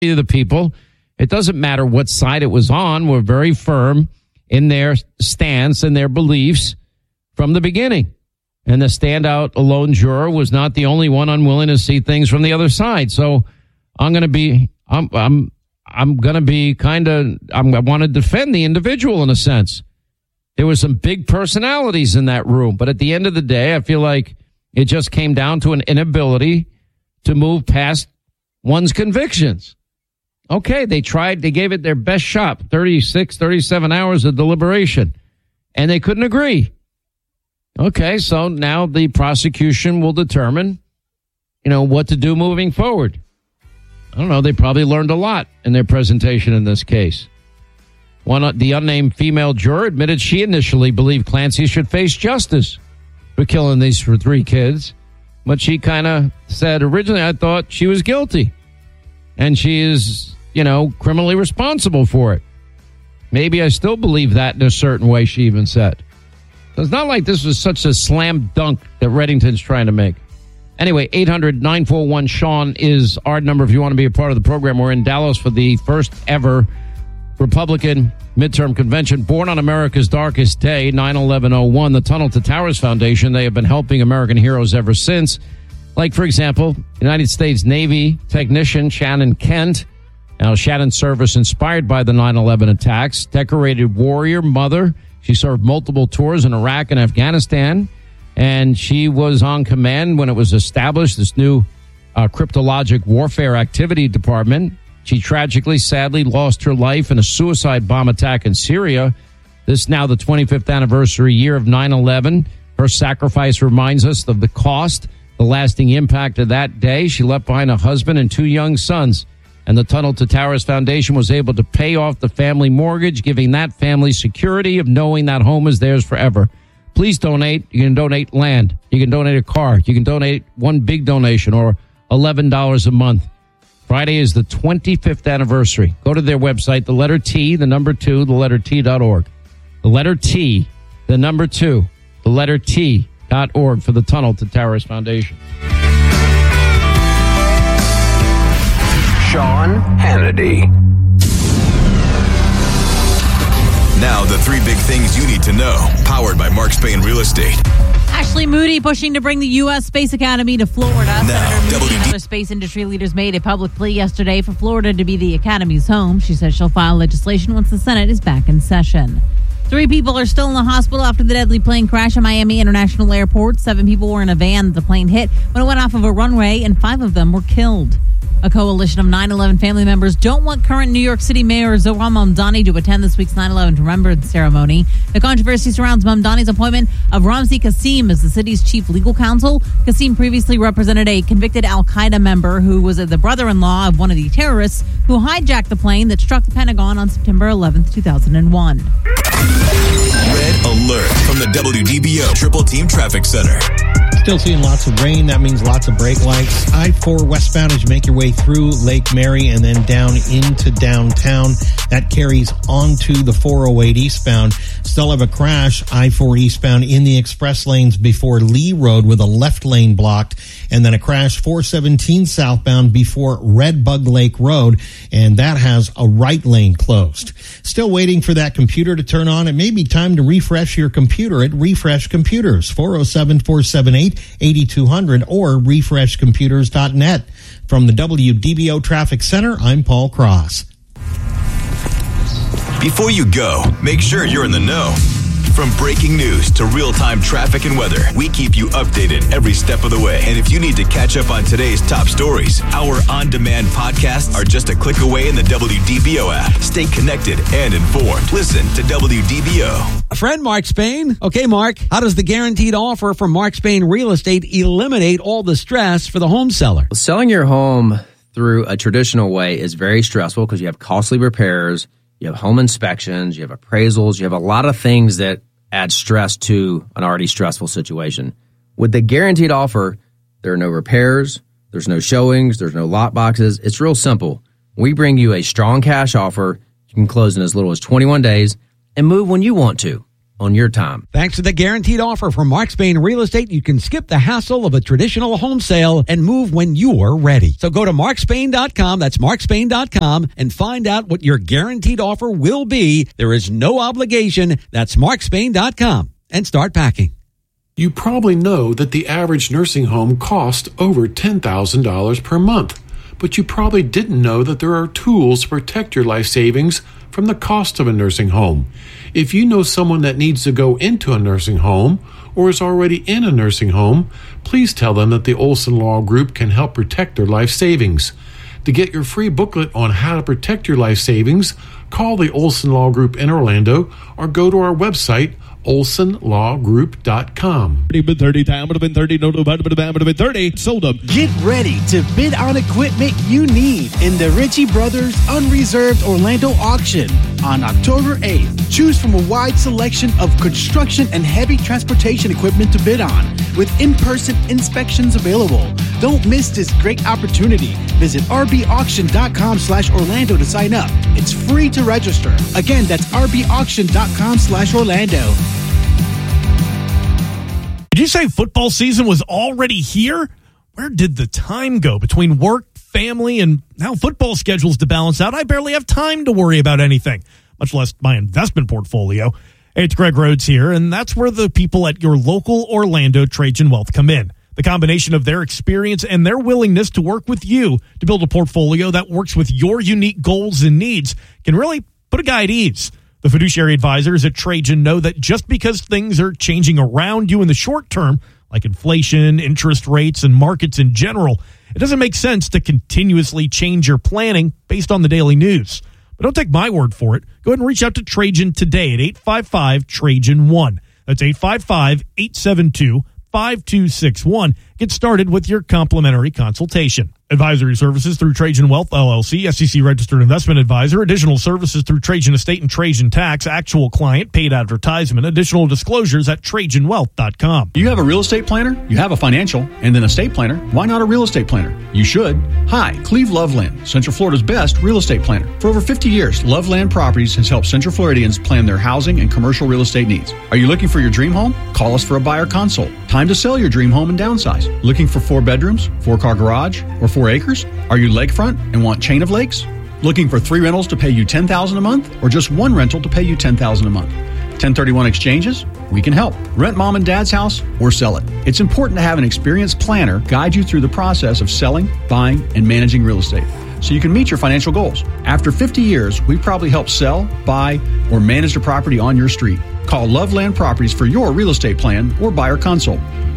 of the people, it doesn't matter what side it was on, were very firm in their stance and their beliefs from the beginning. And the standout alone juror was not the only one unwilling to see things from the other side. So I want to defend the individual in a sense. There were some big personalities in that room, but at the end of the day, I feel like it just came down to an inability to move past one's convictions. Okay, they gave it their best shot, 36, 37 hours of deliberation, and they couldn't agree. Okay, so now the prosecution will determine, what to do moving forward. I don't know, they probably learned a lot in their presentation in this case. The unnamed female juror admitted she initially believed Clancy should face justice for killing these 3 kids. But she kind of said, originally I thought she was guilty. And she is, criminally responsible for it. Maybe I still believe that in a certain way, she even said. So it's not like this was such a slam dunk that Reddington's trying to make. Anyway, 800-941-SEAN is our number if you want to be a part of the program. We're in Dallas for the first ever Republican midterm convention. Born on America's darkest day, 9/11/01, the Tunnel to Towers Foundation. They have been helping American heroes ever since. Like, for example, United States Navy technician Shannon Kent. Now, Shannon's service inspired by the 9/11 attacks. Decorated warrior mother. She served multiple tours in Iraq and Afghanistan. And she was on command when it was established, this new cryptologic warfare activity department. She tragically, sadly lost her life in a suicide bomb attack in Syria. This is now the 25th anniversary year of 9/11. Her sacrifice reminds us of the cost, the lasting impact of that day. She left behind a husband and 2 young sons. And the Tunnel to Towers Foundation was able to pay off the family mortgage, giving that family security of knowing that home is theirs forever. Please donate. You can donate land. You can donate a car. You can donate one big donation or $11 a month. Friday is the 25th anniversary. Go to their website, the letter T, the number 2, the letter T.org. The letter T, the number 2, the letter T.org for the Tunnel to Towers Foundation. Sean Hannity. Now, the 3 big things you need to know, powered by Mark Spain Real Estate. Ashley Moody pushing to bring the U.S. Space Academy to Florida. Senator Moody and other space industry leaders made a public plea yesterday for Florida to be the Academy's home. She says she'll file legislation once the Senate is back in session. 3 people are still in the hospital after the deadly plane crash at Miami International Airport. 7 people were in a van the plane hit when it went off of a runway, and 5 of them were killed. A coalition of 9/11 family members don't want current New York City Mayor Zohran Mamdani to attend this week's 9/11 Remembrance ceremony. The controversy surrounds Mamdani's appointment of Ramzi Qassim as the city's chief legal counsel. Qassim previously represented a convicted al-Qaeda member who was the brother-in-law of one of the terrorists who hijacked the plane that struck the Pentagon on September 11th, 2001. Red alert from the WDBO Triple Team Traffic Center. Still seeing lots of rain. That means lots of brake lights. I-4 westbound as you make your way through Lake Mary and then down into downtown. That carries onto the 408 eastbound. Still have a crash, I-4 eastbound in the express lanes before Lee Road with a left lane blocked. And then a crash 417 southbound before Red Bug Lake Road. And that has a right lane closed. Still waiting for that computer to turn on. It may be time to refresh your computer at Refresh Computers, 407-478-8200 or refreshcomputers.net. From the WDBO Traffic Center, I'm Paul Cross. Before you go, make sure you're in the know. From breaking news to real-time traffic and weather, we keep you updated every step of the way. And if you need to catch up on today's top stories, our on-demand podcasts are just a click away in the WDBO app. Stay connected and informed. Listen to WDBO. A friend, Mark Spain. Okay, Mark, how does the guaranteed offer from Mark Spain Real Estate eliminate all the stress for the home seller? Well, selling your home through a traditional way is very stressful because you have costly repairs, you have home inspections, you have appraisals, you have a lot of things that add stress to an already stressful situation. With the guaranteed offer, there are no repairs, there's no showings, there's no lot boxes. It's real simple. We bring you a strong cash offer. You can close in as little as 21 days and move when you want to. on your time. Thanks to the guaranteed offer from Mark Spain Real Estate, you can skip the hassle of a traditional home sale and move when you're ready. So go to markspain.com, that's markspain.com, and find out what your guaranteed offer will be. There is no obligation. That's markspain.com, and start packing. You probably know that the average nursing home costs over $10,000 per month, but you probably didn't know that there are tools to protect your life savings from the cost of a nursing home. If you know someone that needs to go into a nursing home or is already in a nursing home, please tell them that the Olson Law Group can help protect their life savings. To get your free booklet on how to protect your life savings, call the Olson Law Group in Orlando or go to our website, olsonlawgroup.com. 30 time would have been 30, no, but would have been 30. Sold them. Get ready to bid on equipment you need in the Ritchie Brothers Unreserved Orlando auction on October 8th. Choose from a wide selection of construction and heavy transportation equipment to bid on, with in-person inspections available. Don't miss this great opportunity. Visit rbauction.com/Orlando to sign up. It's free to register. Again, that's rbauction.com/Orlando. Did you say football season was already here? Where did the time go between work, family, and now football schedules to balance out? I barely have time to worry about anything, much less my investment portfolio. Hey, it's Greg Rhodes here, and that's where the people at your local Orlando Trajan Wealth come in. The combination of their experience and their willingness to work with you to build a portfolio that works with your unique goals and needs can really put a guy at ease. The fiduciary advisors at Trajan know that just because things are changing around you in the short term, like inflation, interest rates, and markets in general, it doesn't make sense to continuously change your planning based on the daily news. But don't take my word for it. Go ahead and reach out to Trajan today at 855-TRAJAN-1. That's 855-872-5261. Get started with your complimentary consultation. Advisory services through Trajan Wealth, LLC, SEC registered investment advisor. Additional services through Trajan Estate and Trajan Tax. Actual client, paid advertisement. Additional disclosures at TrajanWealth.com. You have a real estate planner, you have a financial, and then a estate planner. Why not a real estate planner? You should. Hi, Cleve Loveland, Central Florida's best real estate planner. For over 50 years, Loveland Properties has helped Central Floridians plan their housing and commercial real estate needs. Are you looking for your dream home? Call us for a buyer consult. Time to sell your dream home and downsize. Looking for 4 bedrooms, 4-car garage, or 4 acres? Are you lakefront and want chain of lakes? Looking for 3 rentals to pay you $10,000 a month, or just 1 rental to pay you $10,000 a month? 1031 exchanges? We can help. Rent mom and dad's house or sell it. It's important to have an experienced planner guide you through the process of selling, buying, and managing real estate, so you can meet your financial goals. After 50 years, we've probably helped sell, buy, or manage the property on your street. Call Loveland Properties for your real estate plan or buyer consult.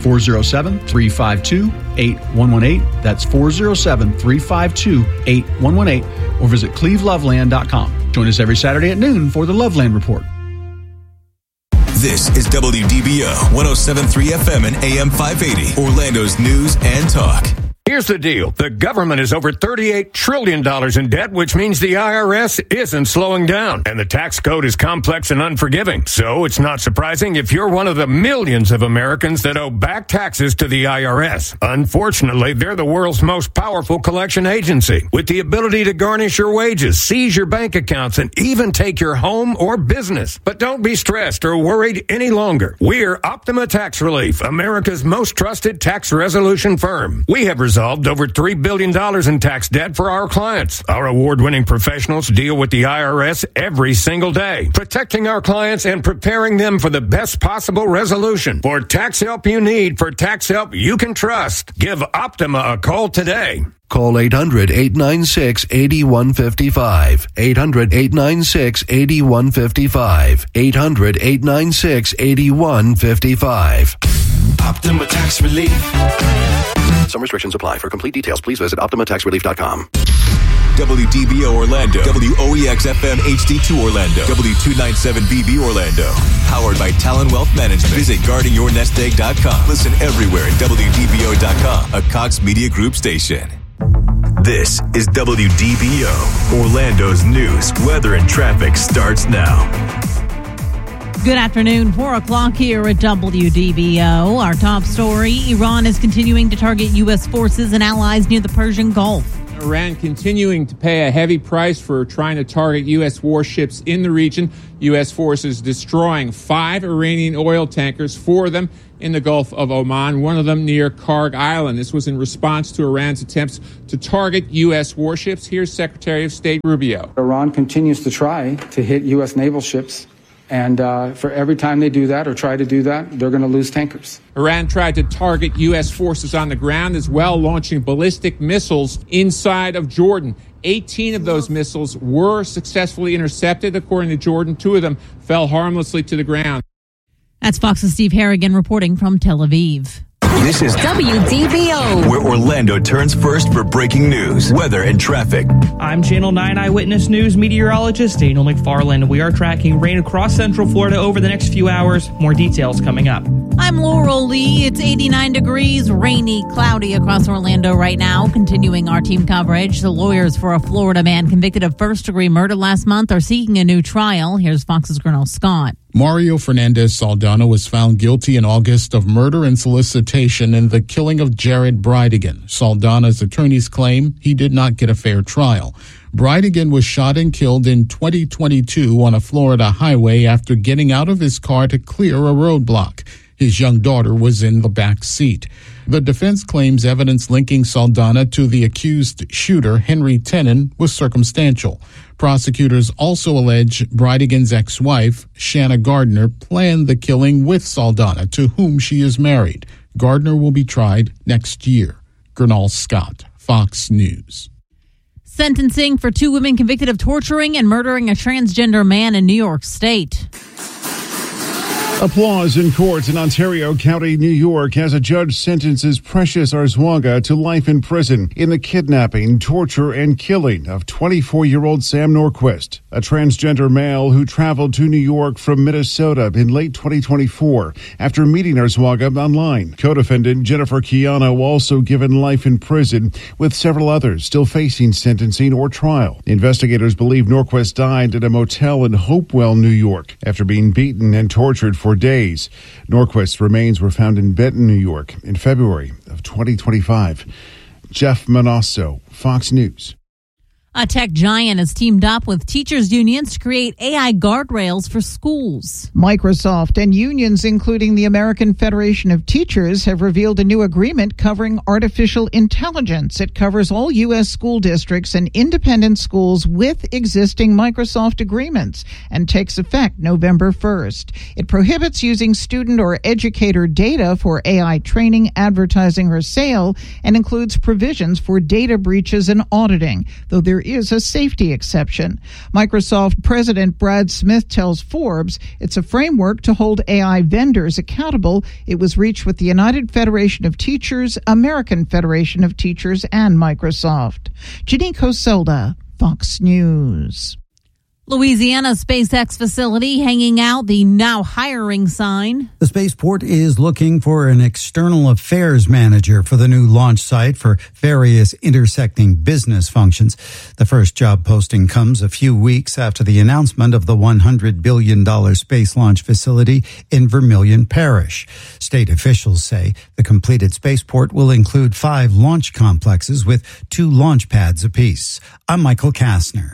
407-352-8118. That's 407-352-8118. Or visit cleveloveland.com. Join us every Saturday at noon for the Loveland Report. This is WDBO 107.3 FM and AM 580, Orlando's news and talk. Here's the deal. The government is over $38 trillion in debt, which means the IRS isn't slowing down. And the tax code is complex and unforgiving. So it's not surprising if you're one of the millions of Americans that owe back taxes to the IRS. Unfortunately, they're the world's most powerful collection agency, with the ability to garnish your wages, seize your bank accounts, and even take your home or business. But don't be stressed or worried any longer. We're Optima Tax Relief, America's most trusted tax resolution firm. We have resolved over $3 billion in tax debt for our clients. Our award-winning professionals deal with the IRS every single day, protecting our clients and preparing them for the best possible resolution. For tax help you need, for tax help you can trust, give Optima a call today. Call 800-896-8155. 800-896-8155. 800-896-8155. Optima Tax Relief. Some restrictions apply. For complete details, please visit OptimaTaxRelief.com. WDBO Orlando, WOEX-FM HD2 Orlando, W297BB Orlando. Powered by Talon Wealth Management. Visit GuardingYourNestEgg.com. Listen everywhere at WDBO.com, a Cox Media Group station. This is WDBO. Orlando's news, weather, and traffic starts now. Good afternoon, 4 o'clock here at WDBO. Our top story, Iran is continuing to target U.S. forces and allies near the Persian Gulf. Iran continuing to pay a heavy price for trying to target U.S. warships in the region. U.S. forces destroying 5 Iranian oil tankers, 4 of them in the Gulf of Oman, one of them near Karg Island. This was in response to Iran's attempts to target U.S. warships. Here's Secretary of State Rubio. Iran continues to try to hit U.S. naval ships. And for every time they do that or try to do that, they're going to lose tankers. Iran tried to target U.S. forces on the ground as well, launching ballistic missiles inside of Jordan. 18 of those missiles were successfully intercepted, according to Jordan. 2 of them fell harmlessly to the ground. That's Fox's Steve Harrigan reporting from Tel Aviv. This is WDBO, where Orlando turns first for breaking news, weather, and traffic. I'm Channel 9 Eyewitness News meteorologist Daniel McFarland. We are tracking rain across Central Florida over the next few hours. More details coming up. I'm Laurel Lee. It's 89 degrees, rainy, cloudy across Orlando right now. Continuing our team coverage, the lawyers for a Florida man convicted of first-degree murder last month are seeking a new trial. Here's Fox's Gernal Scott. Mario Fernandez Saldana was found guilty in August of murder and solicitation in the killing of Jared Bridegan. Saldana's attorneys claim he did not get a fair trial. Bridegan was shot and killed in 2022 on a Florida highway after getting out of his car to clear a roadblock. His young daughter was in the back seat. The defense claims evidence linking Saldana to the accused shooter, Henry Tenon, was circumstantial. Prosecutors also allege Bridegan's ex-wife, Shanna Gardner, planned the killing with Saldana, to whom she is married. Gardner will be tried next year. Gernal Scott, Fox News. Sentencing for 2 women convicted of torturing and murdering a transgender man in New York State. Applause in court in Ontario County, New York, as a judge sentences Precious Arzwanga to life in prison in the kidnapping, torture, and killing of 24-year-old Sam Norquist, a transgender male who traveled to New York from Minnesota in late 2024 after meeting Arzwanga online. Co-defendant Jennifer Chiano also given life in prison, with several others still facing sentencing or trial. Investigators believe Norquist died at a motel in Hopewell, New York, after being beaten and tortured for days. Norquist's remains were found in Benton, New York in February of 2025. Jeff Manasso, Fox News. A tech giant has teamed up with teachers' unions to create AI guardrails for schools. Microsoft and unions, including the American Federation of Teachers, have revealed a new agreement covering artificial intelligence. It covers all U.S. school districts and independent schools with existing Microsoft agreements and takes effect November 1st. It prohibits using student or educator data for AI training, advertising, or sale, and includes provisions for data breaches and auditing, though there is a safety exception. Microsoft President Brad Smith tells Forbes it's a framework to hold AI vendors accountable. It was reached with the United Federation of Teachers, American Federation of Teachers, and Microsoft. Janine Coselda, Fox News. Louisiana SpaceX facility hanging out the now hiring sign. The spaceport is looking for an external affairs manager for the new launch site for various intersecting business functions. The first job posting comes a few weeks after the announcement of the $100 billion space launch facility in Vermilion Parish. State officials say the completed spaceport will include 5 launch complexes with 2 launch pads apiece. I'm Michael Kastner.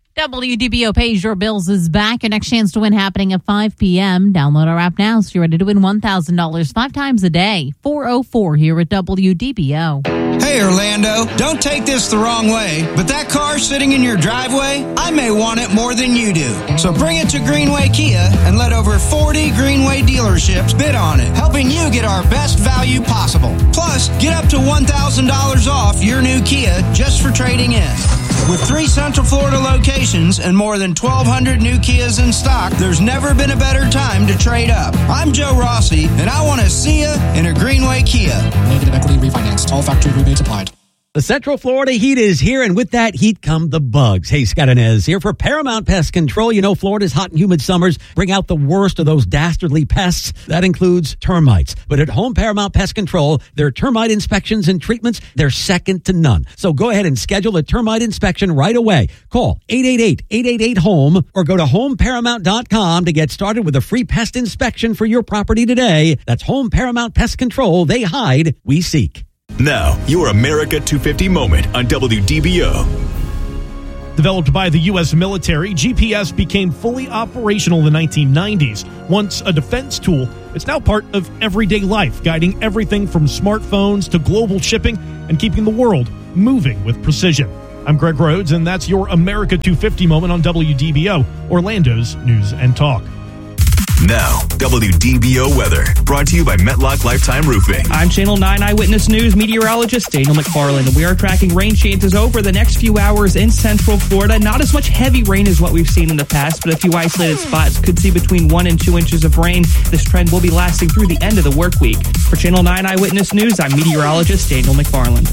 WDBO Pays Your Bills is back. Your next chance to win happening at 5 p.m. Download our app now so you're ready to win $1,000 5 times a day. 404 here at WDBO. Hey, Orlando, don't take this the wrong way, but that car sitting in your driveway, I may want it more than you do. So bring it to Greenway Kia and let over 40 Greenway dealerships bid on it, helping you get our best value possible. Plus, get up to $1,000 off your new Kia just for trading in. With 3 Central Florida locations and more than 1,200 new Kias in stock, there's never been a better time to trade up. I'm Joe Rossi, and I want to see you in a Greenway Kia. Negative equity refinanced. All factory rebates applied. The Central Florida heat is here, and with that heat come the bugs. Hey, Scott Inez here for Paramount Pest Control. You know, Florida's hot and humid summers bring out the worst of those dastardly pests. That includes termites. But at Home Paramount Pest Control, their termite inspections and treatments, they're second to none. So go ahead and schedule a termite inspection right away. Call 888-888-HOME or go to homeparamount.com to get started with a free pest inspection for your property today. That's Home Paramount Pest Control. They hide, we seek. Now, your America 250 moment on WDBO. Developed by the U.S. military, GPS became fully operational in the 1990s. Once a defense tool, it's now part of everyday life, guiding everything from smartphones to global shipping and keeping the world moving with precision. I'm Greg Rhodes, and that's your America 250 moment on WDBO, Orlando's News and Talk. Now, WDBO weather, brought to you by Metlock Lifetime Roofing. I'm Channel 9 Eyewitness News meteorologist Daniel McFarland, and we are tracking rain chances over the next few hours in central Florida. Not as much heavy rain as what we've seen in the past, but a few isolated spots could see between 1 and 2 inches of rain. This trend will be lasting through the end of the work week. For Channel 9 Eyewitness News, I'm meteorologist Daniel McFarland.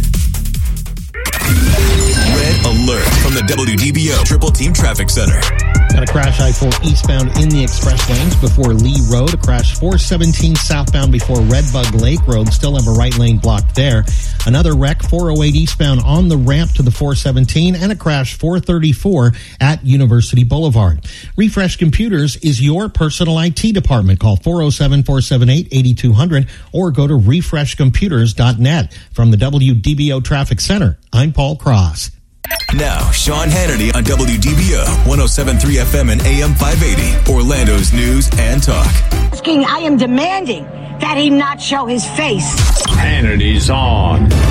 Red alert from the WDBO Triple Team Traffic Center. Got a crash I-4 eastbound in the express lanes before Lee Road. A crash 417 southbound before Redbug Lake Road. Still have a right lane blocked there. Another wreck 408 eastbound on the ramp to the 417. And a crash 434 at University Boulevard. Refresh Computers is your personal IT department. Call 407-478-8200 or go to refreshcomputers.net. From the WDBO Traffic Center, I'm Paul Cross. Now, Sean Hannity on WDBO, 107.3 FM and AM 580, Orlando's News and Talk. I am demanding that he not show his face. Hannity's on.